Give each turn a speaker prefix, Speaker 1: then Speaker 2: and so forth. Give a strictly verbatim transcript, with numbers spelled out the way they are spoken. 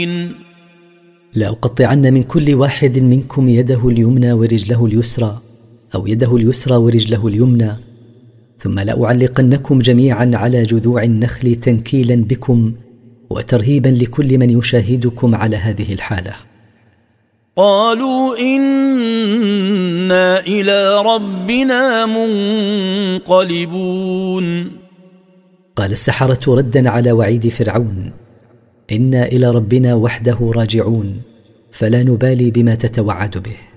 Speaker 1: لأقطعن من كل واحد منكم يده اليمنى ورجله اليسرى أو يده اليسرى ورجله اليمنى، ثم لأعلقنكم جميعا على جذوع النخل تنكيلا بكم وترهيبا لكل من يشاهدكم على هذه الحالة.
Speaker 2: قالوا إنا إلى ربنا منقلبون.
Speaker 1: قال السحرة ردا على وعيد فرعون: إنا إلى ربنا وحده راجعون، فلا نبالي بما تتوعد به.